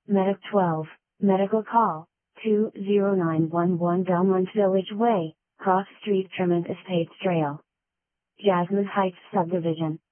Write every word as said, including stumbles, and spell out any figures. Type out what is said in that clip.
Medic twelve, Medical Call, two zero nine one one Belmont Village Way, Cross Street, Tremont Estates Trail. Jasmine Heights Subdivision.